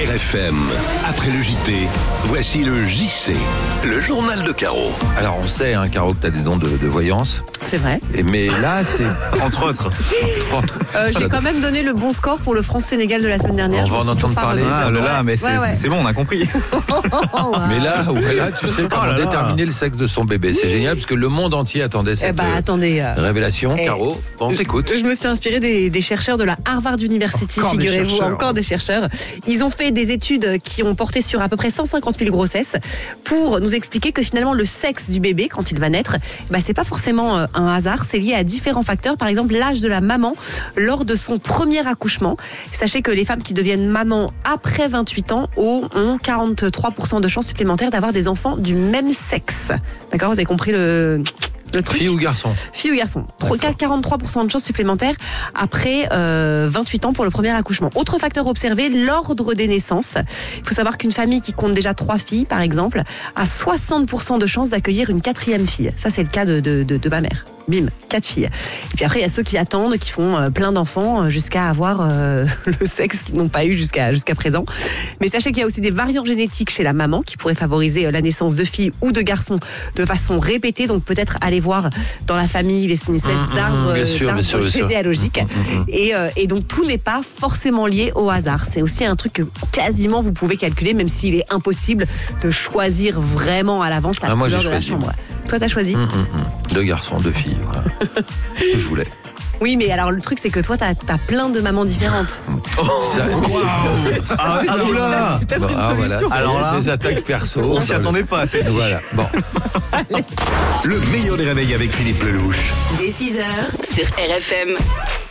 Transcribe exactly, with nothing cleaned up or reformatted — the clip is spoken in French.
R F M, après le J T, voici le J C, le journal de Caro. Alors on sait, hein, Caro, que tu as des dons de, de voyance. C'est vrai. Et mais là, c'est Entre autres. entre- Euh, j'ai quand même donné le bon score pour le France-Sénégal de la semaine dernière. On Je va m'en en suis entendre toujours pas parler. remise. Ah là là, mais c'est, Ouais, ouais. c'est bon, on a compris. Mais là, ouais, là, tu sais comment Oh là là. déterminer le sexe de son bébé. C'est génial parce que le monde entier attendait Eh cette bah euh, attendez. euh, révélation. eh, Caro, bon, t'écoute. Je me suis inspirée des, des chercheurs de la Harvard University, Encore des figurez-vous, chercheurs. encore des chercheurs. Ils ont fait des études qui ont porté sur à peu près cent cinquante mille grossesses pour nous expliquer que finalement le sexe du bébé quand il va naître, bah, c'est pas forcément euh, un hasard, c'est lié à différents facteurs. Par exemple, l'âge de la maman lors de son premier accouchement. Sachez que les femmes qui deviennent maman après vingt-huit ans ont quarante-trois pour cent de chances supplémentaires d'avoir des enfants du même sexe. D'accord, vous avez compris le... Le truc. Fille ou garçon? Fille ou garçon. D'accord. quarante-trois pour cent de chances supplémentaires après euh, vingt-huit ans pour le premier accouchement. Autre facteur observé, l'ordre des naissances. Il faut savoir qu'une famille qui compte déjà trois filles, par exemple, a soixante pour cent de chances d'accueillir une quatrième fille. Ça, c'est le cas de, de, de, de ma mère. Bim, quatre filles. Et puis après, il y a ceux qui attendent, qui font euh, plein d'enfants euh, jusqu'à avoir euh, le sexe qu'ils n'ont pas eu jusqu'à jusqu'à présent. Mais sachez qu'il y a aussi des variants génétiques chez la maman qui pourraient favoriser euh, la naissance de filles ou de garçons de façon répétée. Donc peut-être aller voir dans la famille les une espèce Mmh, mmh, d'arbre, bien sûr, d'arbre bien sûr, bien sûr. généalogique. Mmh, mmh. Et, euh, et donc tout n'est pas forcément lié au hasard. C'est aussi un truc que quasiment vous pouvez calculer, même s'il est impossible de choisir vraiment à l'avance la Ah, moi, couleur j'ai de la choisi, chambre. moi. Toi, t'as choisi. Hum, hum, hum. Deux garçons, deux filles, voilà. Que je voulais. Oui, mais alors le truc, c'est que toi, t'as as plein de mamans différentes. Ça- Ah, ah, oula. C'est peut-être Bon, une ah, voilà, solution. c'est Alors là, des attaques perso. on s'y attendait pas. C'est... Voilà. Bon. Le meilleur des réveils avec Philippe Lelouch. Dès six heures sur R F M.